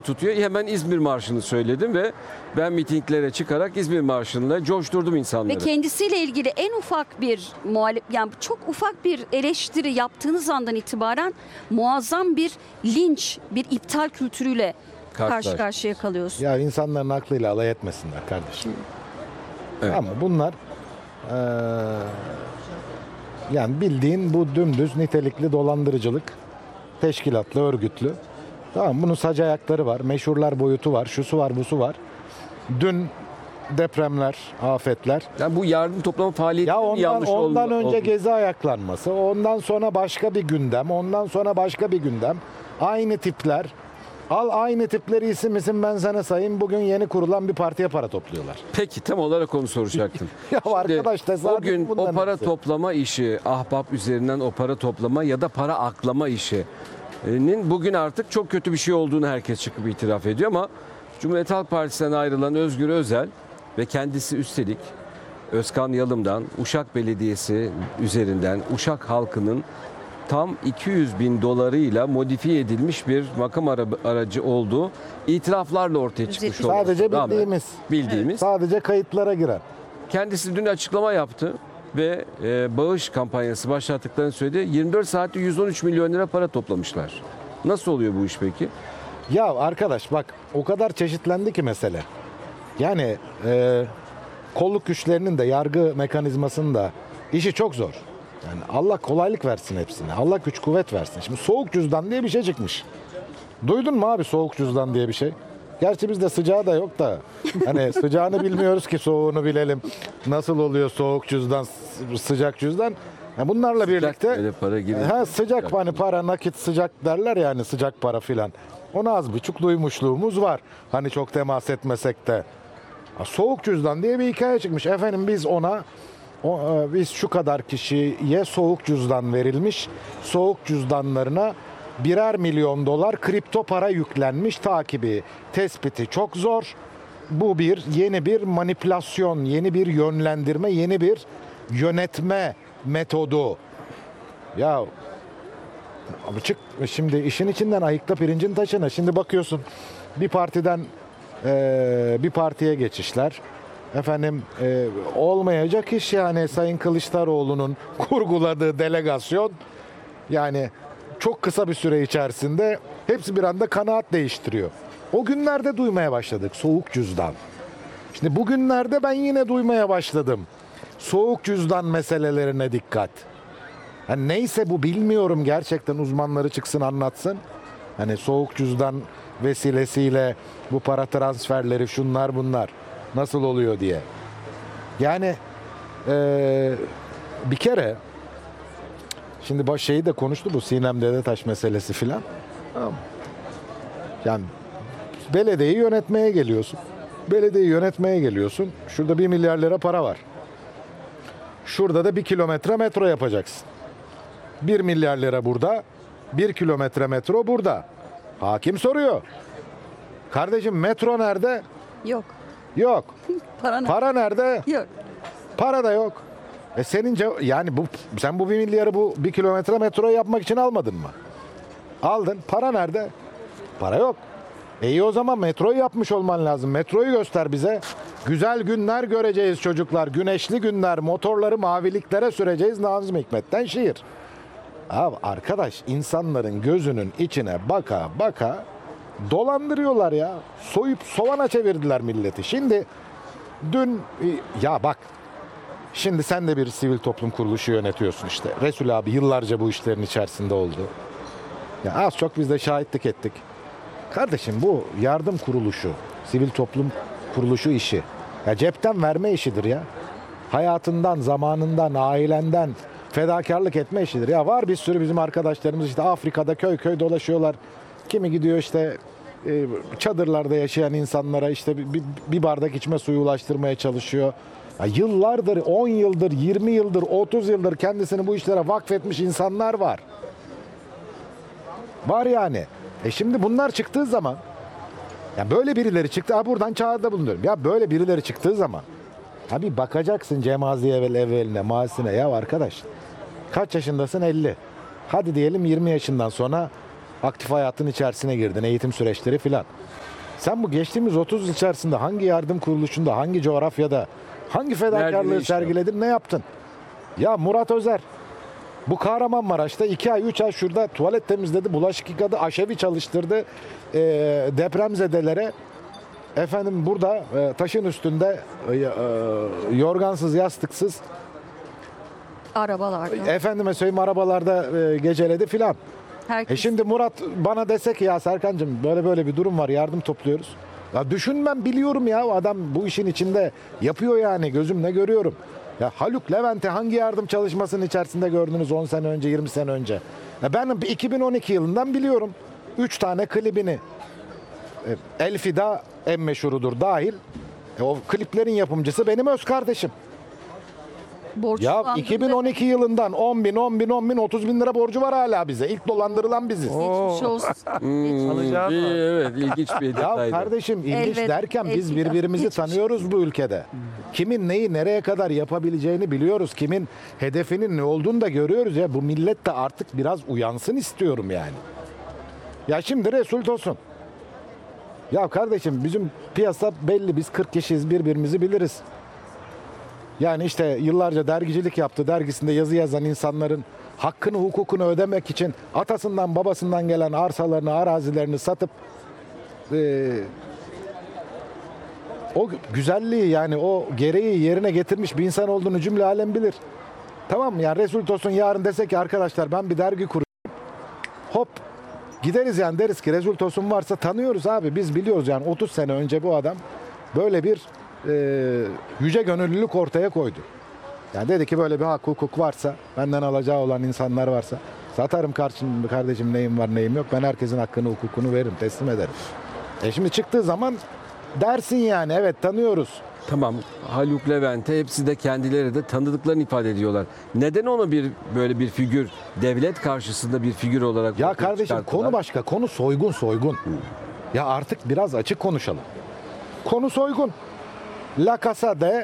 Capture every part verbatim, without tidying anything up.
tutuyor. Hemen İzmir Marşı'nı söyledim ve ben mitinglere çıkarak İzmir Marşı'nla coşturdum insanları. Ve kendisiyle ilgili en ufak bir muhalif, yani çok ufak bir eleştiri yaptığınız andan itibaren muazzam bir linç, bir iptal kültürüyle Karşılaş. karşı karşıya kalıyorsun. Ya insanların aklıyla alay etmesinler kardeşim. Evet. Ama bunlar eee, yani bildiğin bu dümdüz nitelikli dolandırıcılık, teşkilatlı, örgütlü. Tamam, bunun sac ayakları var, meşhurlar boyutu var, şusu var, busu var. Dün depremler, afetler. Yani bu yardım toplama faaliyeti Ya ondan, yanlış ondan oldu, önce oldu. gezi ayaklanması, ondan sonra başka bir gündem, ondan sonra başka bir gündem. Aynı tipler. Al aynı tipleri isim isim ben sana sayayım. Bugün yeni kurulan bir partiye para topluyorlar. Peki tam olarak onu soracaktım. Ya Şimdi arkadaş, tesadüf o gün o bunların para hepsi. toplama işi, ahbap üzerinden o para toplama ya da para aklama işinin bugün artık çok kötü bir şey olduğunu herkes çıkıp itiraf ediyor ama Cumhuriyet Halk Partisi'nden ayrılan Özgür Özel ve kendisi üstelik Özkan Yalım'dan Uşak Belediyesi üzerinden Uşak halkının tam iki yüz bin dolarıyla modifiye edilmiş bir makam ara- aracı olduğu itiraflarla ortaya çıkmış oldu. Sadece bildiğimiz. Bildiğimiz. Sadece kayıtlara giren. Kendisi dün açıklama yaptı ve e, bağış kampanyası başlattıklarını söyledi. yirmi dört saatte yüz on üç milyon lira para toplamışlar. Nasıl oluyor bu iş peki? Ya arkadaş bak, o kadar çeşitlendi ki mesele. Yani e, kolluk güçlerinin de yargı mekanizmasının da işi çok zor. Yani Allah kolaylık versin hepsine. Allah güç kuvvet versin. Şimdi soğuk cüzdan diye bir şey çıkmış. Duydun mu abi soğuk cüzdan diye bir şey? Gerçi bizde sıcağı da yok da. Hani sıcağını bilmiyoruz ki soğuğunu bilelim. Nasıl oluyor soğuk cüzdan, sıcak cüzdan? Ya bunlarla birlikte Öyle para girince- ha, sıcak hani para nakit sıcak derler yani, sıcak para filan. Ona az buçuk duymuşluğumuz var. Hani çok temas etmesek de. Ha, soğuk cüzdan diye bir hikaye çıkmış. Efendim biz ona o, e, biz şu kadar kişiye soğuk cüzdan verilmiş. Soğuk cüzdanlarına birer milyon dolar kripto para yüklenmiş, takibi, tespiti çok zor. Bu bir yeni bir manipülasyon, yeni bir yönlendirme, yeni bir yönetme metodu. Ya abi çık şimdi işin içinden ayıkla pirincin taşına. Şimdi bakıyorsun bir partiden eee, bir partiye geçişler. Efendim eee, olmayacak iş yani. Sayın Kılıçdaroğlu'nun kurguladığı delegasyon yani çok kısa bir süre içerisinde hepsi bir anda kanaat değiştiriyor. O günlerde duymaya başladık soğuk cüzdan. Şimdi bugünlerde ben yine duymaya başladım. Soğuk cüzdan meselelerine dikkat. Hani neyse bu, bilmiyorum, gerçekten uzmanları çıksın anlatsın. Hani soğuk cüzdan vesilesiyle bu para transferleri, şunlar bunlar nasıl oluyor diye. Yani eee, bir kere şimdi baş şeyi de konuştu, bu Sinem Dedetaş meselesi filan. Tamam. Yani belediyeyi yönetmeye geliyorsun. Belediyeyi yönetmeye geliyorsun. Şurada bir milyar lira para var. Şurada da bir kilometre metro yapacaksın. Bir milyar lira burada. Bir kilometre metro burada. Hakim soruyor. Kardeşim metro nerede? Yok. Yok. Para ne? Para nerede? Yok. Para da yok. E senin cev- yani bu sen bu bir milyarı bu bir kilometre metro yapmak için almadın mı? Aldın. Para nerede? Para yok. E iyi, o zaman metroyu yapmış olman lazım. Metroyu göster bize. Güzel günler göreceğiz çocuklar. Güneşli günler. Motorları maviliklere süreceğiz. Nazım Hikmet'ten şiir. Abi arkadaş, insanların gözünün içine baka baka dolandırıyorlar ya. Soyup sovana çevirdiler milleti. Şimdi dün ya bak, şimdi sen de bir sivil toplum kuruluşu yönetiyorsun işte. Resul abi yıllarca bu işlerin içerisinde oldu. Ya az çok biz de şahitlik ettik. Kardeşim bu yardım kuruluşu, sivil toplum kuruluşu işi. Ya cepten verme işidir ya. Hayatından, zamanından, ailenden fedakarlık etme işidir. Ya var bir sürü bizim arkadaşlarımız işte Afrika'da köy köy dolaşıyorlar. Kimi gidiyor işte e, çadırlarda yaşayan insanlara işte bir, bir bardak içme suyu ulaştırmaya çalışıyor. Ya yıllardır, on yıldır, yirmi yıldır, otuz yıldır kendisini bu işlere vakfetmiş insanlar var. Var yani. E şimdi bunlar çıktığı zaman, ya böyle birileri çıktı. Ha buradan çağrıda bulunuyorum. Ya böyle birileri çıktığı zaman abi bakacaksın Cemazi evvel evveline, mazisine. Ya arkadaş kaç yaşındasın? elli. Hadi diyelim yirmi yaşından sonra aktif hayatın içerisine girdin, eğitim süreçleri filan. Sen bu geçtiğimiz otuz yıl içerisinde hangi yardım kuruluşunda, hangi coğrafyada, hangi Nerede, fedakarlığı ne iş yaptın? sergiledin, ne yaptın? Ya Murat Özer bu Kahramanmaraş'ta iki ay, üç ay şurada tuvalet temizledi, bulaşık yıkadı, aşevi çalıştırdı. Ee, depremzedelere efendim burada e, taşın üstünde e, e, yorgansız, yastıksız Arabalarda. efendime söyleyeyim arabalarda e, geceledi filan. Herkes. E şimdi Murat bana dese ki ya Serkan'cığım böyle böyle bir durum var, yardım topluyoruz. Ya düşünmem, biliyorum ya, o adam bu işin içinde yapıyor yani, gözümle görüyorum. Ya Haluk Levent'i hangi yardım çalışmasının içerisinde gördünüz on sene önce, yirmi sene önce? Ya ben iki bin on iki yılından biliyorum. üç tane klibini. E, El Fida en meşhurudur dahil. E, o kliplerin yapımcısı benim öz kardeşim. Ya Borçlandırdı. iki bin on iki yılından on bin, on bin, on bin, otuz bin lira borcu var hala bize. İlk dolandırılan biziz. Geçmiş olsun. Alacağı İyi, var. evet, ilginç bir Ya detaydı. kardeşim ilginç Elbet, derken biz elbette. birbirimizi Geçmiş. tanıyoruz bu ülkede. Kimin neyi nereye kadar yapabileceğini biliyoruz. Kimin hedefinin ne olduğunu da görüyoruz ya. Bu millet de artık biraz uyansın istiyorum yani. Ya şimdi Resul Tosun. Ya kardeşim bizim piyasa belli, biz kırk kişiyiz, birbirimizi biliriz. Yani işte yıllarca dergicilik yaptı. Dergisinde yazı yazan insanların hakkını, hukukunu ödemek için atasından babasından gelen arsalarını, arazilerini satıp e, o güzelliği, yani o gereği yerine getirmiş bir insan olduğunu cümle alem bilir. Tamam mı? Yani Resul Tosun yarın dese ki arkadaşlar ben bir dergi kuruyorum. Hop gideriz yani, deriz ki Resul Tosun varsa tanıyoruz abi. Biz biliyoruz yani otuz sene önce bu adam böyle bir e, yüce gönüllülük ortaya koydu. Yani dedi ki böyle bir hak hukuk varsa, benden alacağı olan insanlar varsa satarım karşım, kardeşim neyim var neyim yok. Ben herkesin hakkını hukukunu veririm, teslim ederim. E şimdi çıktığı zaman dersin yani evet tanıyoruz. Tamam, Haluk Levent'e hepsi de kendileri de tanıdıklarını ifade ediyorlar. Neden onu bir böyle bir figür, devlet karşısında bir figür olarak Ya ortaya kardeşim çıkarttılar? konu başka, konu soygun soygun. Ya artık biraz açık konuşalım. Konu soygun. La Casa de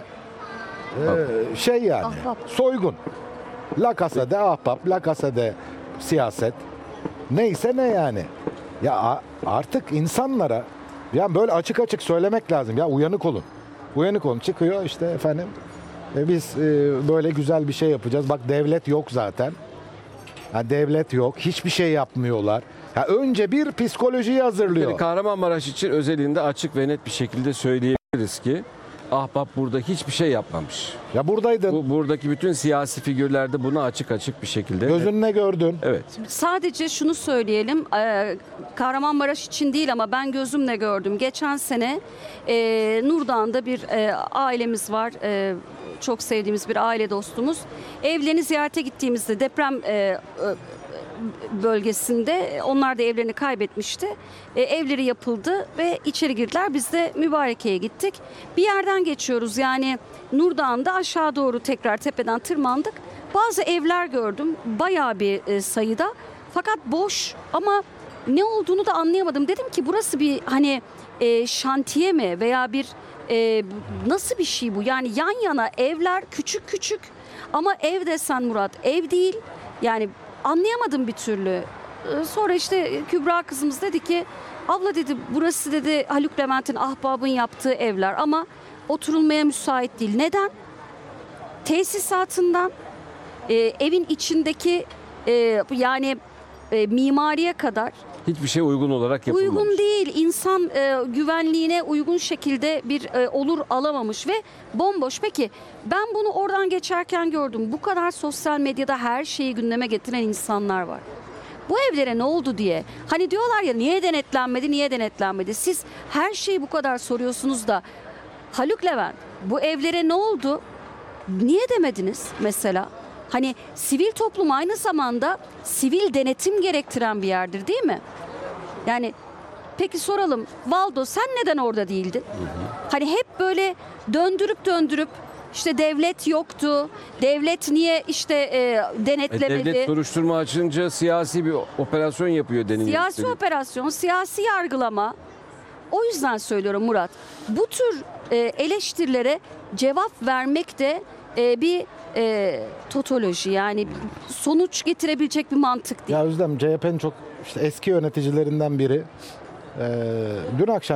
e, şey yani Ahbap. soygun. La Casa de ahbap, La Casa de siyaset. Neyse ne yani. Ya a- artık insanlara yani böyle açık açık söylemek lazım. Ya uyanık olun. Uyanık olun. Çıkıyor işte efendim. e, biz e, böyle güzel bir şey yapacağız. Bak devlet yok zaten. Ha, devlet yok. Hiçbir şey yapmıyorlar. Ya önce bir psikolojiyi hazırlıyor. Yani Kahramanmaraş için özelinde açık ve net bir şekilde söyleyebiliriz ki Ahbap burada hiçbir şey yapmamış. Ya buradaydın. Bu buradaki bütün siyasi figürler de bunu açık açık bir şekilde. Gözünle gördün. Evet. Sadece şunu söyleyelim, eee, Kahramanmaraş için değil ama ben gözümle gördüm. Geçen sene eee Nurdan'da bir eee, ailemiz var, eee, çok sevdiğimiz bir aile dostumuz. Evlerini ziyarete gittiğimizde deprem eee, bölgesinde onlar da evlerini kaybetmişti. E, evleri yapıldı ve içeri girdiler. Biz de mübarekeye gittik. Bir yerden geçiyoruz yani Nurdağ'da aşağı doğru tekrar tepeden tırmandık. Bazı evler gördüm bayağı bir e, sayıda fakat boş ama ne olduğunu da anlayamadım. Dedim ki burası bir hani e, şantiye mi veya bir e, nasıl bir şey bu? Yani yan yana evler küçük küçük ama ev desen Murat ev değil yani. Anlayamadım bir türlü. Ee, Sonra işte Kübra kızımız dedi ki abla dedi burası dedi Haluk Levent'in ahbabın yaptığı evler ama oturulmaya müsait değil. Neden? Tesisatından e, evin içindeki e, yani e, mimariye kadar Hiçbir şey uygun olarak yapılmamış. uygun değil. İnsan e, güvenliğine uygun şekilde bir e, olur alamamış ve bomboş. Peki ben bunu oradan geçerken gördüm. Bu kadar sosyal medyada her şeyi gündeme getiren insanlar var. Bu evlere ne oldu diye. Hani diyorlar ya niye denetlenmedi, niye denetlenmedi? Siz her şeyi bu kadar soruyorsunuz da Haluk Levent bu evlere ne oldu? Niye demediniz mesela? Hani sivil toplum aynı zamanda sivil denetim gerektiren bir yerdir değil mi? Yani peki soralım Valdo sen neden orada değildin? Hani hep böyle döndürüp döndürüp işte devlet yoktu. Devlet niye işte e, E, denetlemedi? devlet soruşturma açınca siyasi bir operasyon yapıyor deniliyor. Siyasi operasyon, siyasi yargılama. O yüzden söylüyorum Murat. Bu tür e, eleştirilere cevap vermek de e, bir e, totoloji yani sonuç getirebilecek bir mantık değil. Ya Özlem C H P'nin çok işte eski yöneticilerinden biri e, dün akşam